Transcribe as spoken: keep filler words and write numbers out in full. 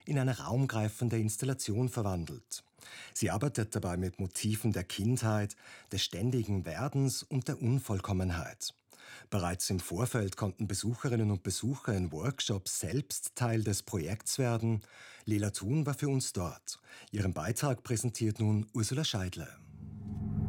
in eine raumgreifende Installation verwandelt. Sie arbeitet dabei mit Motiven der Kindheit, des ständigen Werdens und der Unvollkommenheit. Bereits im Vorfeld konnten Besucherinnen und Besucher in Workshops selbst Teil des Projekts werden. Lela Thun war für uns dort. Ihren Beitrag präsentiert nun Ursula Scheidle.